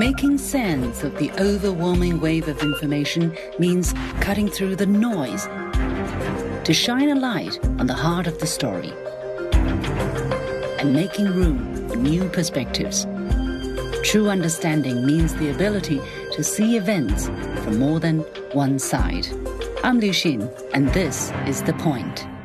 Making sense of the overwhelming wave of information means cutting through the noise to shine a light on the heart of the story and making room for new perspectives. True understanding means the ability to see events from more than one side. I'm Liu Xin, and this is The Point.